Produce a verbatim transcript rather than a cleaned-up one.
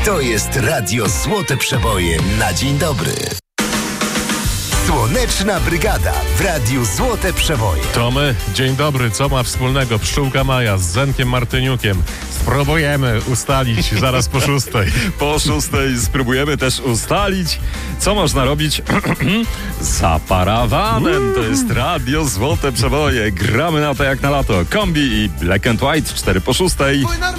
To jest Radio Złote Przeboje na dzień dobry. Słoneczna Brygada w Radiu Złote Przeboje. To my. Dzień dobry. Co ma wspólnego Pszczółka Maja z Zenkiem Martyniukiem? Spróbujemy ustalić zaraz po szóstej. Po szóstej spróbujemy też ustalić, co można robić za parawanem. To jest Radio Złote Przeboje. Gramy na to jak na lato. Kombi i Black and White, cztery po szóstej.